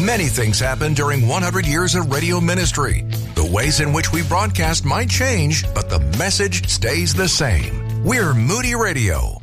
Many things happen during 100 years of radio ministry. The ways in which we broadcast might change, but the message stays the same. We're Moody Radio.